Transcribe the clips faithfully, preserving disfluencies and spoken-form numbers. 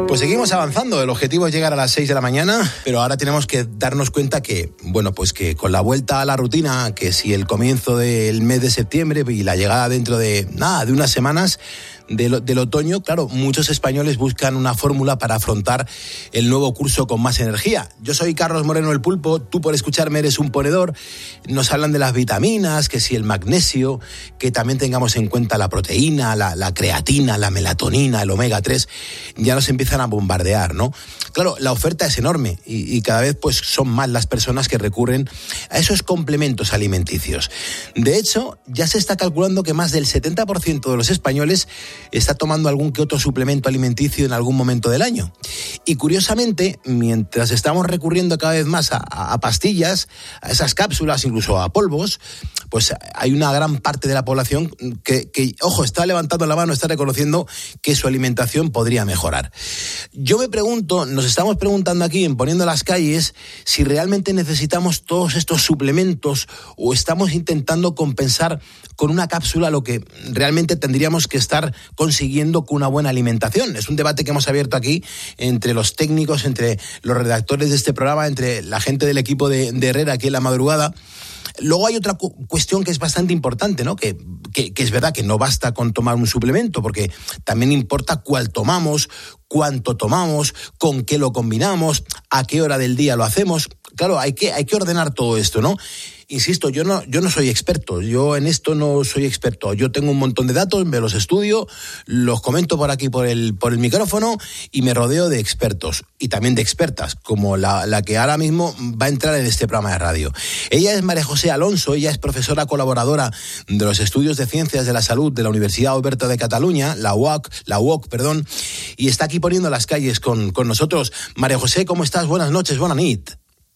Pues seguimos avanzando, el objetivo es llegar a las seis de la mañana, pero ahora tenemos que darnos cuenta que, bueno, pues que con la vuelta a la rutina, que si el comienzo del mes de septiembre y la llegada dentro de, nada, de unas semanas del, del otoño, claro, muchos españoles buscan una fórmula para afrontar el nuevo curso con más energía. Yo soy Carlos Moreno el Pulpo, tú por escucharme eres un ponedor, nos hablan de las vitaminas, que si el magnesio, que también tengamos en cuenta la proteína, la, la creatina, la melatonina, el omega tres, ya nos empiezan a bombardear, ¿no? Claro, la oferta es enorme y, y cada vez pues son más las personas que recurren a esos complementos alimenticios. De hecho, ya se está calculando que más del setenta por ciento de los españoles está tomando algún que otro suplemento alimenticio en algún momento del año. Y curiosamente, mientras estamos recurriendo cada vez más a, a, a pastillas, a esas cápsulas, incluso a polvos, pues hay una gran parte de la población que, que, ojo, está levantando la mano, está reconociendo que su alimentación podría mejorar. Yo me pregunto, nos estamos preguntando aquí en Poniendo las Calles, si realmente necesitamos todos estos suplementos o estamos intentando compensar con una cápsula lo que realmente tendríamos que estar consiguiendo con una buena alimentación. Es un debate que hemos abierto aquí entre los técnicos, entre los redactores de este programa, entre la gente del equipo de, de Herrera aquí en La Madrugada. Luego hay otra cu- cuestión que es bastante importante, ¿no? Que, que, que es verdad que no basta con tomar un suplemento, porque también importa cuál tomamos, cuánto tomamos, con qué lo combinamos, a qué hora del día lo hacemos. Claro, hay que, hay que ordenar todo esto, ¿no? Insisto, yo no, yo no soy experto, yo en esto no soy experto. Yo tengo un montón de datos, me los estudio, los comento por aquí por el, por el micrófono y me rodeo de expertos y también de expertas, como la, la que ahora mismo va a entrar en este programa de radio. Ella es María José Alonso, ella es profesora colaboradora de los estudios de Ciencias de la Salud de la Universidad Oberta de Cataluña, la U O C, la U O C, perdón, y está aquí Poniendo las Calles con, con nosotros. María José, ¿cómo estás? Buenas noches, buena nit.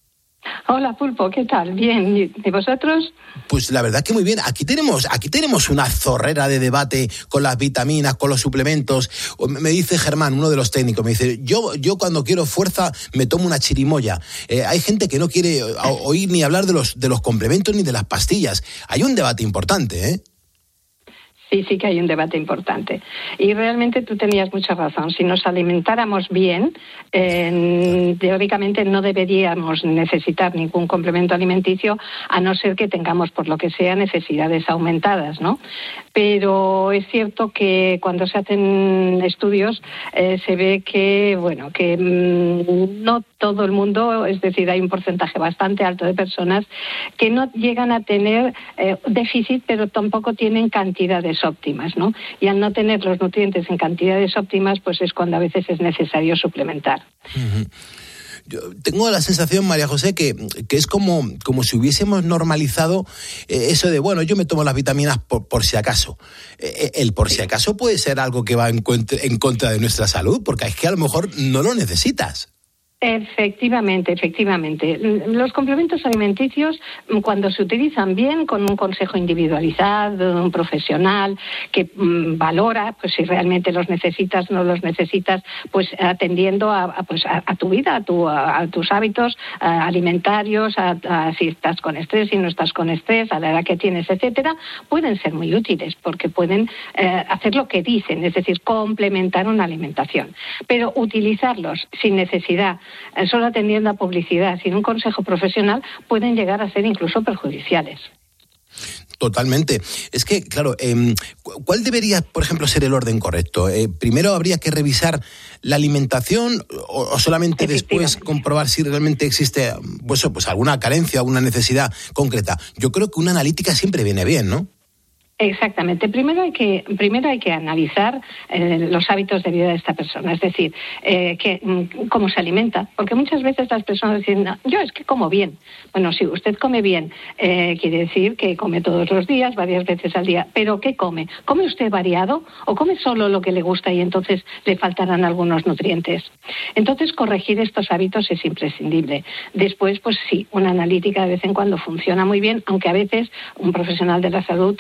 Hola Pulpo, ¿qué tal? Bien, ¿y vosotros? Pues la verdad que muy bien. Aquí tenemos, aquí tenemos una zorrera de debate con las vitaminas, con los suplementos. Me dice Germán, uno de los técnicos, me dice, yo, yo cuando quiero fuerza me tomo una chirimoya. Eh, hay gente que no quiere oír ni hablar de los, de los complementos ni de las pastillas. Hay un debate importante, ¿eh? Sí, sí que hay un debate importante. Y realmente tú tenías mucha razón. Si nos alimentáramos bien, eh, teóricamente no deberíamos necesitar ningún complemento alimenticio, a no ser que tengamos, por lo que sea, necesidades aumentadas, ¿no? Pero es cierto que cuando se hacen estudios eh, se ve que, bueno, que mmm, no todo el mundo, es decir, hay un porcentaje bastante alto de personas que no llegan a tener eh, déficit, pero tampoco tienen cantidades óptimas, ¿no? Y al no tener los nutrientes en cantidades óptimas, pues es cuando a veces es necesario suplementar. Uh-huh. Yo tengo la sensación, María José, que, que es como, como si hubiésemos normalizado eh, eso de, bueno, yo me tomo las vitaminas por, por si acaso. Eh, el por si acaso puede ser algo que va en, en contra de nuestra salud, porque es que a lo mejor no lo necesitas. Efectivamente, efectivamente. Los complementos alimenticios, cuando se utilizan bien, con un consejo individualizado de un profesional que mmm, valora, pues si realmente los necesitas, no los necesitas, pues atendiendo a, a, pues, a, a tu vida, a, tu, a, a tus hábitos a, alimentarios, a, a si estás con estrés, si no estás con estrés, a la edad que tienes, etcétera, pueden ser muy útiles porque pueden eh, hacer lo que dicen, es decir, complementar una alimentación. Pero utilizarlos sin necesidad, solo atendiendo a publicidad, sin un consejo profesional, pueden llegar a ser incluso perjudiciales. Totalmente. Es que, claro, eh, ¿cuál debería, por ejemplo, ser el orden correcto? Eh, primero habría que revisar la alimentación o, o solamente después comprobar si realmente existe pues, pues alguna carencia, alguna necesidad concreta. Yo creo que una analítica siempre viene bien, ¿no? Exactamente. Primero hay que primero hay que analizar eh, los hábitos de vida de esta persona, es decir, eh, que, cómo se alimenta, porque muchas veces las personas dicen, no, yo es que como bien. Bueno, si usted come bien, eh, quiere decir que come todos los días, varias veces al día, pero ¿qué come? ¿Come usted variado o come solo lo que le gusta y entonces le faltarán algunos nutrientes? Entonces, corregir estos hábitos es imprescindible. Después, pues sí, una analítica de vez en cuando funciona muy bien, aunque a veces un profesional de la salud, un médico, un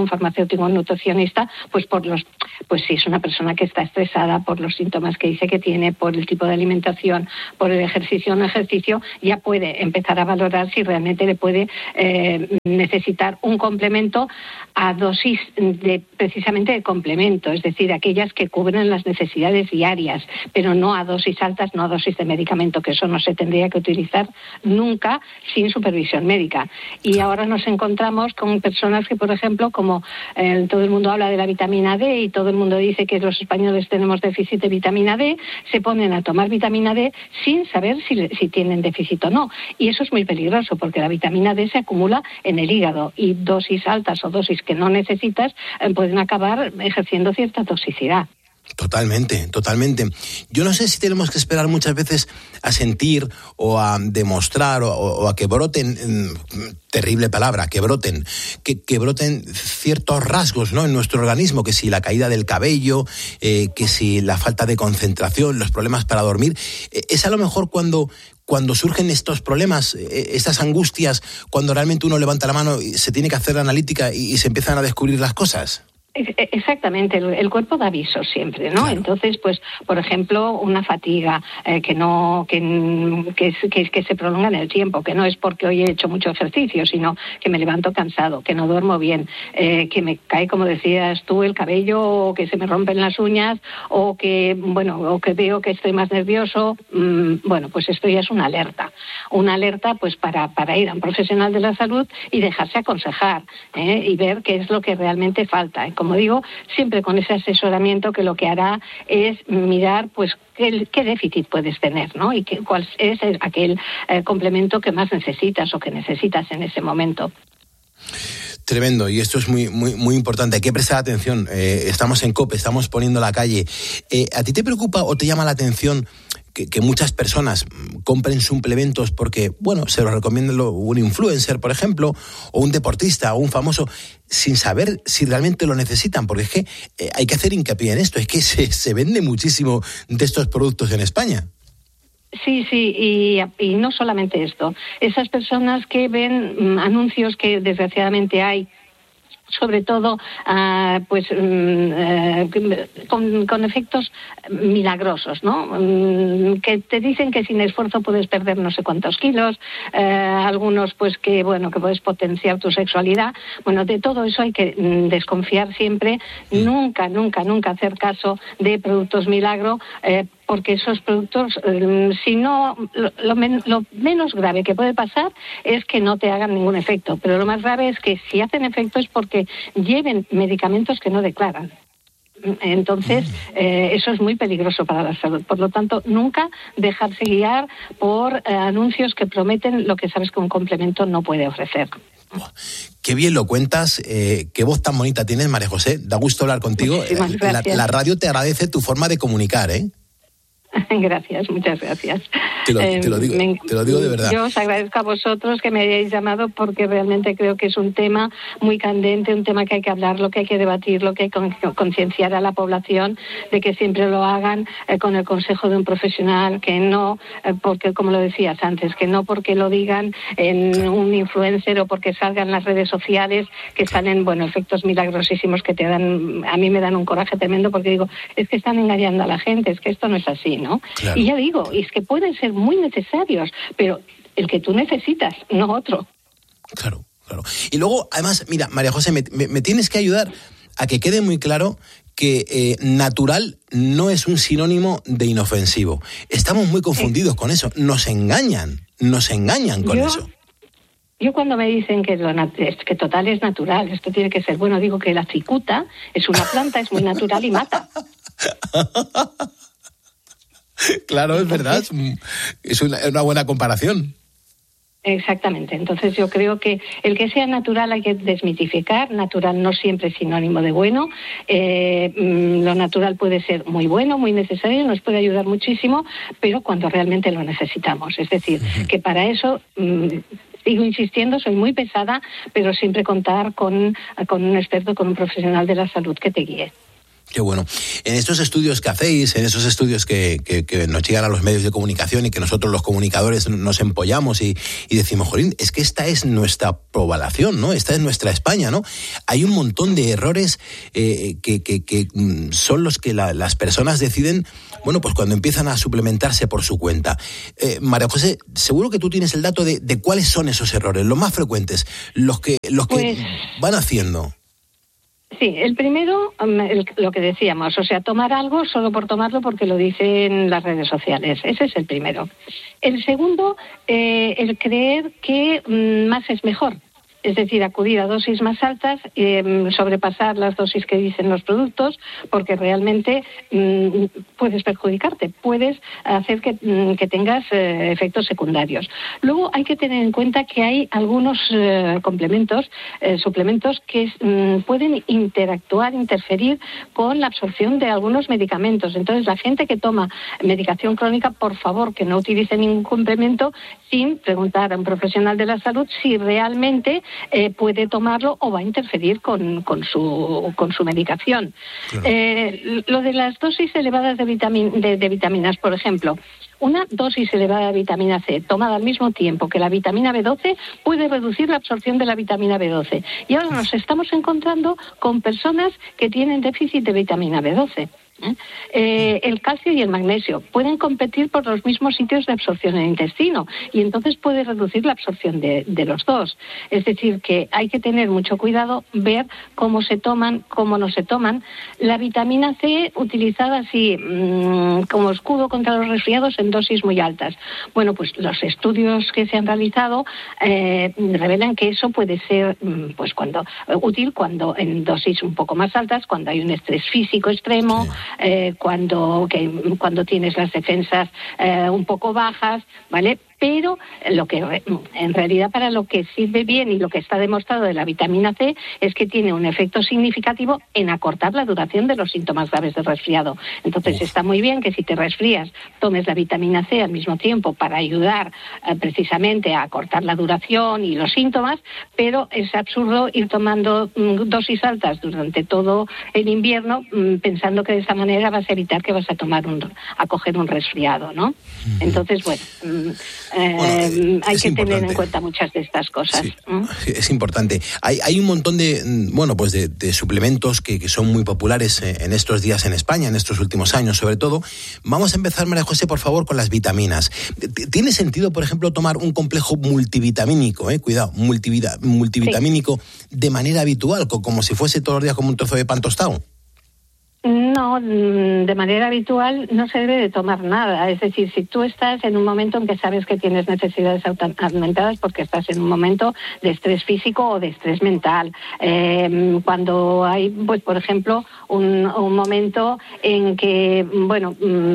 farmacéutico o un nutricionista, pues por los, pues si es una persona que está estresada por los síntomas que dice que tiene, por el tipo de alimentación, por el ejercicio o no ejercicio, ya puede empezar a valorar si realmente le puede eh, necesitar un complemento a dosis de precisamente de complemento, es decir, aquellas que cubren las necesidades diarias, pero no a dosis altas, no a dosis de medicamento, que eso no se tendría que utilizar nunca sin supervisión médica. Y ahora nos encontramos con personas que, por ejemplo, como eh, todo el mundo habla de la vitamina D y todo el mundo dice que los españoles tenemos déficit de vitamina D, se ponen a tomar vitamina D sin saber si, si tienen déficit o no. Y eso es muy peligroso porque la vitamina D se acumula en el hígado y dosis altas o dosis que no necesitas eh, pueden acabar ejerciendo cierta toxicidad. Totalmente, totalmente. Yo no sé si tenemos que esperar muchas veces a sentir o a demostrar o, o a que broten, terrible palabra, que broten, que, que broten ciertos rasgos, ¿no?, en nuestro organismo, que si la caída del cabello, eh, que si la falta de concentración, los problemas para dormir. Eh, es a lo mejor cuando... Cuando surgen estos problemas, estas angustias, cuando realmente uno levanta la mano y se tiene que hacer la analítica y, y se empiezan a descubrir las cosas. Exactamente, el, el cuerpo da avisos siempre, ¿no? Claro. Entonces, pues, por ejemplo, una fatiga eh, que no que, que, que, que se prolonga en el tiempo, que no es porque hoy he hecho mucho ejercicio, sino que me levanto cansado, que no duermo bien, eh, que me cae, como decías tú, el cabello, o que se me rompen las uñas, o que, bueno, o que veo que estoy más nervioso. Mmm, bueno, pues esto ya es una alerta, una alerta, pues, para para ir a un profesional de la salud y dejarse aconsejar, ¿eh? Y ver qué es lo que realmente falta. Como digo, siempre con ese asesoramiento que lo que hará es mirar, pues, qué, qué déficit puedes tener, ¿no? Y qué, cuál es el, aquel eh, complemento que más necesitas o que necesitas en ese momento. Tremendo, y esto es muy muy muy importante, hay que prestar atención. Eh, estamos en COPE, estamos poniendo la calle. Eh, ¿A ti te preocupa o te llama la atención que, que muchas personas compren suplementos porque, bueno, se los recomienda un influencer, por ejemplo, o un deportista o un famoso, sin saber si realmente lo necesitan? Porque es que eh, hay que hacer hincapié en esto, es que se, se vende muchísimo de estos productos en España. Sí, sí, y, y no solamente esto. Esas personas que ven mm, anuncios que desgraciadamente hay, sobre todo uh, pues um, uh, con, con efectos milagrosos, ¿no? Um, que te dicen que sin esfuerzo puedes perder no sé cuántos kilos, uh, algunos pues que bueno que puedes potenciar tu sexualidad. Bueno, de todo eso hay que um, desconfiar siempre, nunca, nunca, nunca hacer caso de productos milagro, eh, porque esos productos, eh, si no, lo, lo, men- lo menos grave que puede pasar es que no te hagan ningún efecto, pero lo más grave es que si hacen efecto es porque lleven medicamentos que no declaran. Entonces, eh, eso es muy peligroso para la salud. Por lo tanto, nunca dejarse guiar por eh, anuncios que prometen lo que sabes que un complemento no puede ofrecer. Qué bien lo cuentas, eh, qué voz tan bonita tienes, María José. Da gusto hablar contigo. La, la radio te agradece tu forma de comunicar, ¿eh? Gracias, muchas gracias. Te lo, te lo digo, eh, te lo digo de verdad. Yo os agradezco a vosotros que me hayáis llamado porque realmente creo que es un tema muy candente, un tema que hay que hablar, lo que hay que debatir, lo que hay que concienciar a la población de que siempre lo hagan eh, con el consejo de un profesional, que no, eh, porque como lo decías antes, que no porque lo digan en claro. un influencer o porque salgan las redes sociales, que claro. salen, bueno, efectos milagrosísimos que te dan, a mí me dan un coraje tremendo porque digo, es que están engañando a la gente, es que esto no es así, ¿no? Claro. Y ya digo, es que pueden ser muy necesarios, pero el que tú necesitas, no otro. Claro, claro. Y luego, además, mira, María José, me, me, me tienes que ayudar a que quede muy claro que eh, natural no es un sinónimo de inofensivo. Estamos muy confundidos sí. con eso. Nos engañan, nos engañan con Yo... eso. Yo cuando me dicen que, lo nat- que total es natural, esto tiene que ser bueno, digo que la cicuta es una planta, es muy natural y mata. Claro, es verdad, es una, una buena comparación. Exactamente, entonces yo creo que el que sea natural hay que desmitificar. Natural no siempre es sinónimo de bueno, eh, lo natural puede ser muy bueno, muy necesario, nos puede ayudar muchísimo, pero cuando realmente lo necesitamos, es decir, uh-huh. que para eso... Mmm, sigo insistiendo, soy muy pesada, pero siempre contar con, con un experto, con un profesional de la salud que te guíe. Qué bueno. En estos estudios que hacéis, en esos estudios que, que, que nos llegan a los medios de comunicación y que nosotros los comunicadores nos empollamos y, y decimos, jolín, es que esta es nuestra población, ¿no? Esta es nuestra España, ¿no? Hay un montón de errores eh, que, que, que son los que la, las personas deciden, bueno, pues cuando empiezan a suplementarse por su cuenta. Eh, María José, seguro que tú tienes el dato de, de cuáles son esos errores, los más frecuentes, los que, los que pues... van haciendo. Sí, el primero, el, lo que decíamos, o sea, tomar algo solo por tomarlo porque lo dicen las redes sociales. Ese es el primero. El segundo, eh, el creer que mm, más es mejor. Es decir, acudir a dosis más altas, eh, sobrepasar las dosis que dicen los productos, porque realmente mmm, puedes perjudicarte, puedes hacer que, mmm, que tengas eh, efectos secundarios. Luego hay que tener en cuenta que hay algunos eh, complementos, eh, suplementos que mmm, pueden interactuar, interferir con la absorción de algunos medicamentos. Entonces, la gente que toma medicación crónica, por favor, que no utilice ningún complemento sin preguntar a un profesional de la salud si realmente Eh, puede tomarlo o va a interferir con, con, su, con su medicación. Claro. Eh, lo de las dosis elevadas de, vitamin, de, de vitaminas, por ejemplo, una dosis elevada de vitamina C tomada al mismo tiempo que la vitamina B doce puede reducir la absorción de la vitamina B doce. Y ahora nos estamos encontrando con personas que tienen déficit de vitamina B doce. ¿Eh? Eh, el calcio y el magnesio pueden competir por los mismos sitios de absorción en el intestino y entonces puede reducir la absorción de, de los dos. Es decir, que hay que tener mucho cuidado, ver cómo se toman, cómo no se toman. La vitamina C utilizada así mmm, como escudo contra los resfriados en dosis muy altas. Bueno, pues los estudios que se han realizado eh, revelan que eso puede ser mmm, pues cuando útil cuando en dosis un poco más altas, cuando hay un estrés físico extremo. Sí. Eh, cuando, que, cuando tienes las defensas eh, un poco bajas, ¿vale? Pero lo que en realidad para lo que sirve bien y lo que está demostrado de la vitamina C es que tiene un efecto significativo en acortar la duración de los síntomas graves del resfriado. Entonces Uf. está muy bien que si te resfrías tomes la vitamina C al mismo tiempo para ayudar eh, precisamente a acortar la duración y los síntomas, pero es absurdo ir tomando mm, dosis altas durante todo el invierno mm, pensando que de esa manera vas a evitar que vas a tomar un, a coger un resfriado, ¿no? Uh-huh. Entonces, bueno... Mm, Eh, bueno, hay que importante. tener en cuenta muchas de estas cosas. Sí, ¿Mm? Es importante. Hay, hay un montón de, bueno, pues de, de suplementos que, que son muy populares en estos días en España, en estos últimos años sobre todo. Vamos a empezar, María José, por favor, con las vitaminas. ¿Tiene sentido, por ejemplo, tomar un complejo multivitamínico, eh? cuidado, multivita, multivitamínico sí. de manera habitual, como si fuese todos los días como un trozo de pan tostado? No, de manera habitual no se debe de tomar nada. Es decir, si tú estás en un momento en que sabes que tienes necesidades aumentadas porque estás en un momento de estrés físico o de estrés mental. Eh, cuando hay, pues por ejemplo, un, un momento en que, bueno,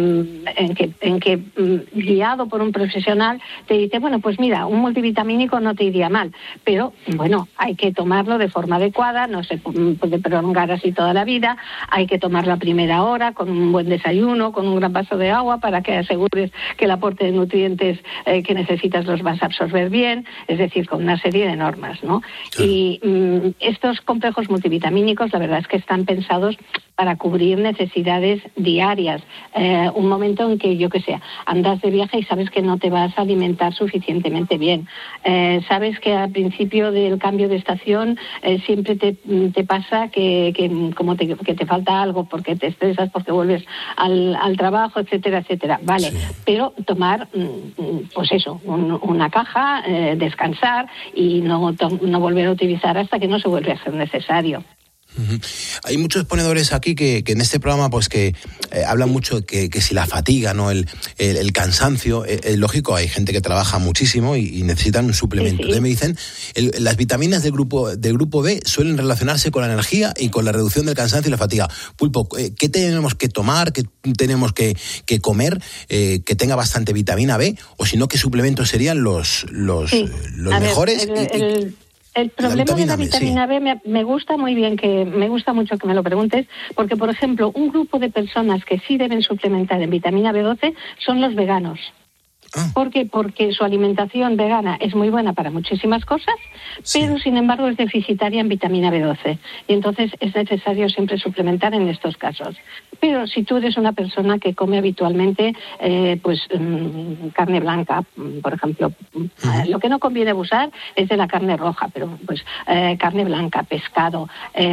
en que, en que guiado por un profesional te dice, bueno, pues mira, un multivitamínico no te iría mal, pero bueno, hay que tomarlo de forma adecuada, no se puede prolongar así toda la vida, hay que tomar la primera hora con un buen desayuno, con un gran vaso de agua para que asegures que el aporte de nutrientes eh, que necesitas los vas a absorber bien, es decir, con una serie de normas, ¿no? Claro. Y mm, estos complejos multivitamínicos, la verdad es que están pensados para cubrir necesidades diarias. Eh, un momento en que, yo qué sé, andas de viaje y sabes que no te vas a alimentar suficientemente bien. Eh, sabes que al principio del cambio de estación eh, siempre te, te pasa que, que como te, que te falta algo porque te estresas, porque vuelves al, al trabajo, etcétera, etcétera. Vale, sí. Pero tomar, pues eso, un, una caja, eh, descansar y no, to- no volver a utilizar hasta que no se vuelve a ser necesario. Uh-huh. Hay muchos ponedores aquí que, que en este programa pues que eh, hablan mucho que, que si la fatiga, no el, el, el cansancio, es eh, lógico, hay gente que trabaja muchísimo y, y necesitan un suplemento. Sí, sí. Entonces me dicen, el, las vitaminas del grupo del grupo B suelen relacionarse con la energía y con la reducción del cansancio y la fatiga. Pulpo, eh, ¿qué tenemos que tomar? ¿Qué tenemos que, que comer eh, que tenga bastante vitamina B? O si no, ¿qué suplementos serían los, los, sí. los A mejores? Ver, el, el... Y, El problema la de la vitamina B, sí. me, me gusta muy bien que me gusta mucho que me lo preguntes, porque por ejemplo, un grupo de personas que sí deben suplementar en vitamina B doce son los veganos. Ah. ¿Por qué? Porque su alimentación vegana es muy buena para muchísimas cosas, sí. pero sin embargo es deficitaria en vitamina B doce. Y entonces es necesario siempre suplementar en estos casos. Pero si tú eres una persona que come habitualmente eh, pues mmm, carne blanca, por ejemplo, uh-huh. eh, lo que no conviene abusar es de la carne roja, pero pues eh, carne blanca, pescado,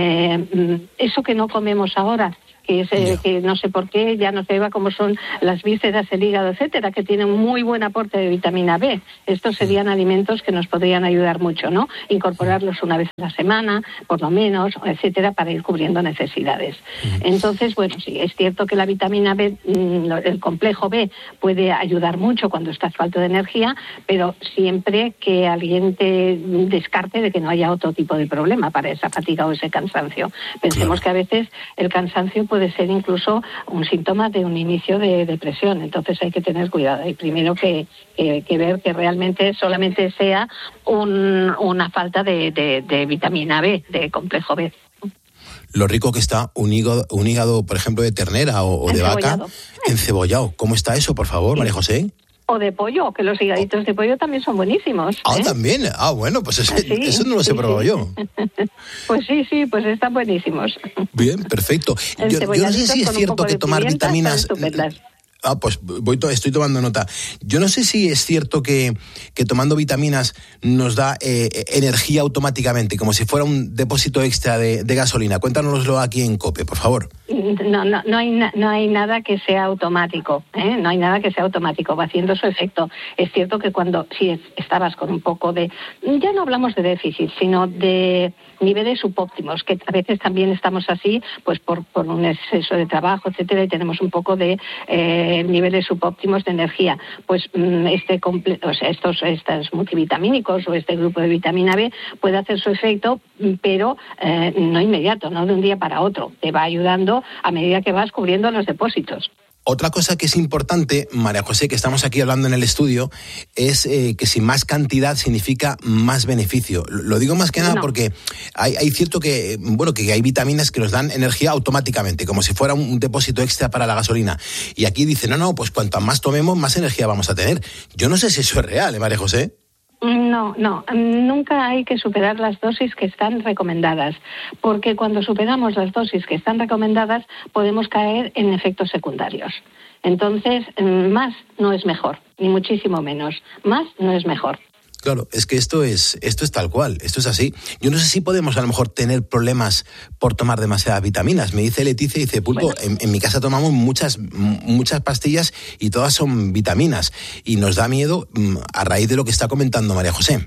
eh, eso que no comemos ahora, que, es, eh, que no sé por qué, ya no se va como son las vísceras, el hígado, etcétera, que tienen muy buen aporte de vitamina B. Estos serían alimentos que nos podrían ayudar mucho, ¿no? Incorporarlos una vez a la semana, por lo menos, etcétera, para ir cubriendo necesidades. Entonces, bueno, sí, es cierto que la vitamina B, el complejo B, puede ayudar mucho cuando estás falto de energía, pero siempre que alguien te descarte de que no haya otro tipo de problema para esa fatiga o ese cansancio. Pensemos claro. que a veces el cansancio puede ser incluso un síntoma de un inicio de depresión, entonces hay que tener cuidado y primero que, que, que ver que realmente solamente sea un, una falta de, de, de vitamina B, de complejo B. Lo rico que está un hígado, un hígado por ejemplo, de ternera o, o de vaca encebollado. ¿Cómo está eso, por favor, sí. María José? O de pollo, que los higaditos de pollo también son buenísimos. Ah, ¿eh? también. Ah, bueno, pues ese, sí, eso no lo sí, he probado sí. yo. Pues sí, sí, pues están buenísimos. Bien, perfecto. Yo, yo no sé si es cierto que tomar vitaminas... Ah, pues voy to- estoy tomando nota. Yo no sé si es cierto que, que tomando vitaminas nos da eh, energía automáticamente, como si fuera un depósito extra de, de gasolina. Cuéntanoslo aquí en COPE, por favor. No, no, no hay, na- no hay nada que sea automático, ¿eh? No hay nada que sea automático, va haciendo su efecto. Es cierto que cuando si es, estabas con un poco de, ya no hablamos de déficit, sino de niveles subóptimos, que a veces también estamos así, pues por, por un exceso de trabajo, etcétera, y tenemos un poco de eh, niveles subóptimos de energía. Pues este comple- o sea, estos, estos multivitamínicos o este grupo de vitamina B puede hacer su efecto, pero eh, no inmediato, no de un día para otro. Te va ayudando a medida que vas cubriendo los depósitos. Otra cosa que es importante, María José, que estamos aquí hablando en el estudio, es eh, que si más cantidad significa más beneficio. Lo digo más que nada no. porque hay, hay cierto que, bueno, que hay vitaminas que nos dan energía automáticamente, como si fuera un depósito extra para la gasolina. Y aquí dicen, no, no, pues cuanto más tomemos, más energía vamos a tener. Yo no sé si eso es real, ¿eh, María José? No, no, nunca hay que superar las dosis que están recomendadas, porque cuando superamos las dosis que están recomendadas podemos caer en efectos secundarios. Entonces, más no es mejor, ni muchísimo menos. Más no es mejor. Claro, es que esto es esto es tal cual, esto es así. Yo no sé si podemos a lo mejor tener problemas por tomar demasiadas vitaminas. Me dice Leticia, dice, Pulpo, bueno. en, en mi casa tomamos muchas muchas pastillas y todas son vitaminas. Y nos da miedo a raíz de lo que está comentando María José.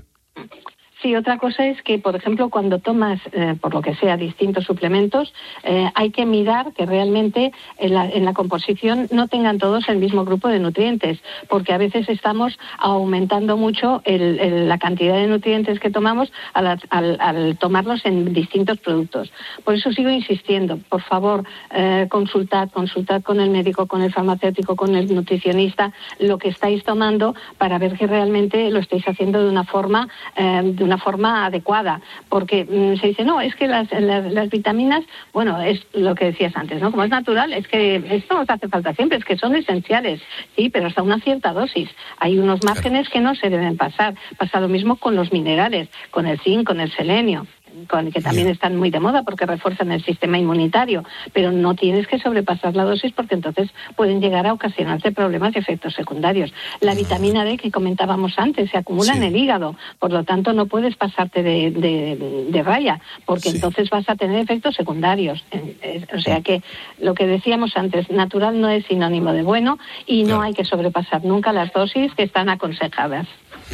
Sí, otra cosa es que, por ejemplo, cuando tomas, eh, por lo que sea, distintos suplementos, eh, hay que mirar que realmente en la, en la composición no tengan todos el mismo grupo de nutrientes, porque a veces estamos aumentando mucho el, el, la cantidad de nutrientes que tomamos al, al, al tomarlos en distintos productos. Por eso sigo insistiendo, por favor, eh, consultad, consultad con el médico, con el farmacéutico, con el nutricionista, lo que estáis tomando para ver que realmente lo estáis haciendo de una forma, eh, de una forma adecuada, porque mmm, se dice, no, es que las, las, las vitaminas, bueno, es lo que decías antes, ¿no? Como es natural, es que esto nos hace falta siempre, es que son esenciales, sí, pero hasta una cierta dosis. Hay unos márgenes que no se deben pasar. Pasa lo mismo con los minerales, con el zinc, con el selenio, con, que también están muy de moda porque refuerzan el sistema inmunitario, pero no tienes que sobrepasar la dosis porque entonces pueden llegar a ocasionarte problemas y efectos secundarios. La uh-huh. vitamina D que comentábamos antes se acumula sí. en el hígado, por lo tanto no puedes pasarte de, de, de raya porque sí. entonces vas a tener efectos secundarios. O sea que lo que decíamos antes, natural no es sinónimo de bueno y claro. no hay que sobrepasar nunca las dosis que están aconsejadas.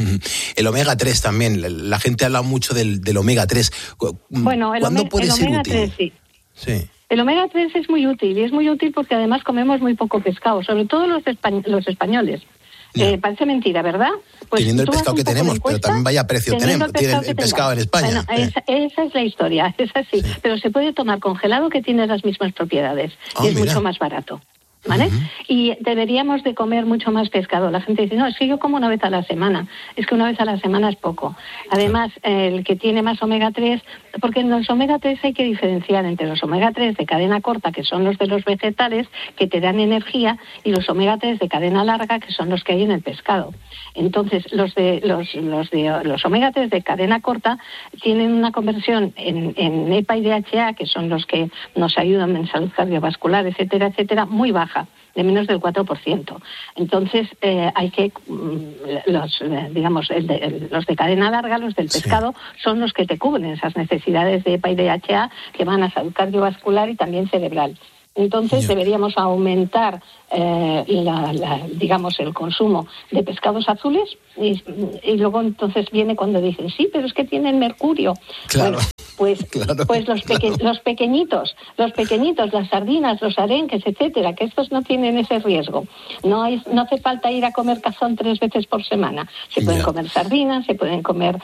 El omega tres también, la gente habla mucho del, del omega tres. Bueno, el ¿Cuándo omega, puede el ser omega útil? tres, sí. Sí. El omega tres es muy útil, y es muy útil porque además comemos muy poco pescado, sobre todo los, espa- los españoles. Eh, parece mentira, ¿verdad? Pues teniendo el pescado que tenemos, encuesta, pero también vaya precio tenemos, el tiene el, el pescado en España. Bueno, esa, esa es la historia, es así. Sí. Pero se puede tomar congelado que tiene las mismas propiedades, oh, y es mira. mucho más barato. ¿vale? Uh-huh. Y deberíamos de comer mucho más pescado. La gente dice, no, es que yo como una vez a la semana. Es que una vez a la semana es poco. Además, el que tiene más omega tres, porque en los omega tres hay que diferenciar entre los omega tres de cadena corta, que son los de los vegetales, que te dan energía, y los omega tres de cadena larga, que son los que hay en el pescado. Entonces, los de los, los de los omega tres de cadena corta tienen una conversión en, en E P A y D H A, que son los que nos ayudan en salud cardiovascular, etcétera, etcétera, muy baja, de menos del cuatro por ciento. Entonces, eh, hay que, los digamos, el de, el, los de cadena larga, los del pescado, sí, son los que te cubren esas necesidades de E P A y D H A que van a salud cardiovascular y también cerebral. Entonces, yeah, deberíamos aumentar, eh, la, la, digamos, el consumo de pescados azules y, y luego entonces viene cuando dicen, sí, pero es que tienen mercurio. Claro. Bueno, pues, claro, pues los, peque- claro. los pequeñitos, los pequeñitos, las sardinas, los arenques, etcétera, que estos no tienen ese riesgo. No hay, no hace falta ir a comer cazón tres veces por semana. Se pueden yeah. comer sardinas, se pueden comer,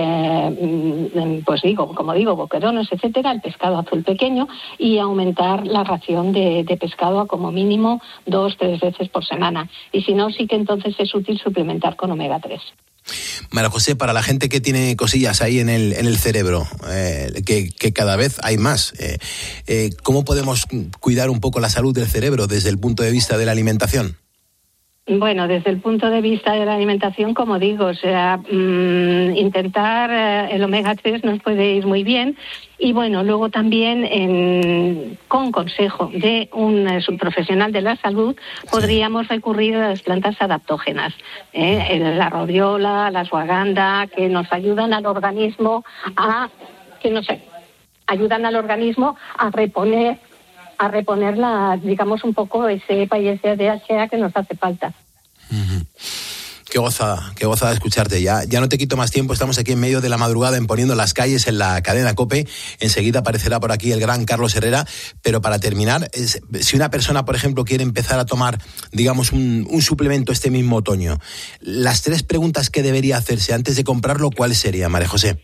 eh, pues digo, como digo, boquerones, etcétera, el pescado azul pequeño, y aumentar la ración de, de pescado a como mínimo dos, tres veces por semana. Y si no, sí que entonces es útil suplementar con omega tres. María José, para la gente que tiene cosillas ahí en el, en el cerebro, eh, que, que cada vez hay más, eh, eh, ¿cómo podemos cuidar un poco la salud del cerebro desde el punto de vista de la alimentación? Bueno, desde el punto de vista de la alimentación, como digo, o sea, mmm, intentar eh, el omega tres nos puede ir muy bien. Y bueno, luego también en, con consejo de un eh, profesional de la salud podríamos recurrir a las plantas adaptógenas, ¿eh? la rodiola, la ashwagandha, que nos ayudan al organismo a, que nos ayudan al organismo a reponer a reponer la, digamos, un poco ese E P A y ese D H A que nos hace falta. Uh-huh. Qué gozada, qué gozada escucharte. Ya, ya no te quito más tiempo, estamos aquí en medio de la madrugada en Poniendo las Calles en la cadena COPE. Enseguida aparecerá por aquí el gran Carlos Herrera. Pero para terminar, es, si una persona, por ejemplo, quiere empezar a tomar, digamos, un, un suplemento este mismo otoño, las tres preguntas que debería hacerse antes de comprarlo, ¿cuáles serían, María José?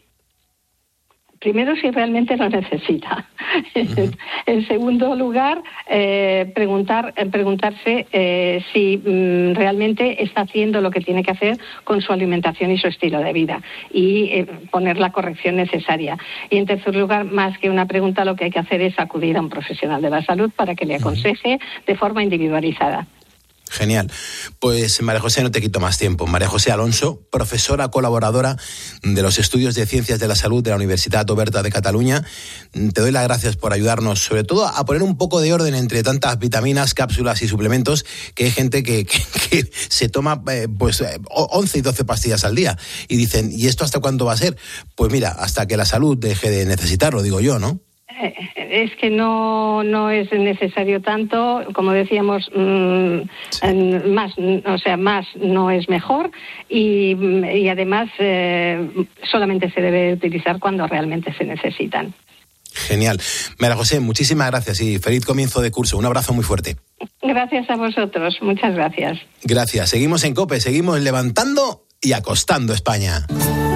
Primero, si realmente lo necesita. Uh-huh. En segundo lugar, eh, preguntar, eh, preguntarse eh, si mm, realmente está haciendo lo que tiene que hacer con su alimentación y su estilo de vida, y eh, poner la corrección necesaria. Y en tercer lugar, más que una pregunta, lo que hay que hacer es acudir a un profesional de la salud para que le aconseje uh-huh. de forma individualizada. Genial. Pues María José, no te quito más tiempo. María José Alonso, profesora colaboradora de los Estudios de Ciencias de la Salud de la Universitat Oberta de Cataluña. Te doy las gracias por ayudarnos, sobre todo a poner un poco de orden entre tantas vitaminas, cápsulas y suplementos, que hay gente que, que, que se toma eh, pues once y doce pastillas al día y dicen, ¿y esto hasta cuándo va a ser? Pues mira, hasta que la salud deje de necesitarlo, digo yo, ¿no? Es que no no es necesario tanto, como decíamos, mmm, sí. más, o sea, más no es mejor, y, y además eh, solamente se debe utilizar cuando realmente se necesitan. Genial. María José, muchísimas gracias y feliz comienzo de curso. Un abrazo muy fuerte. Gracias a vosotros, muchas gracias. Gracias. Seguimos en COPE, seguimos levantando y acostando España.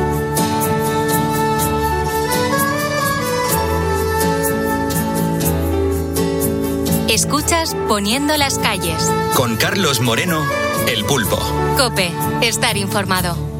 Escuchas Poniendo las Calles. Con Carlos Moreno, El Pulpo. COPE, estar informado.